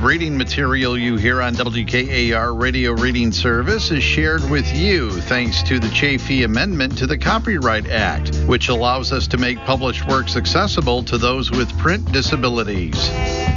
reading material you hear on WKAR Radio Reading Service is shared with you thanks to the Chafee Amendment to the Copyright Act, which allows us to make published works accessible to those with print disabilities.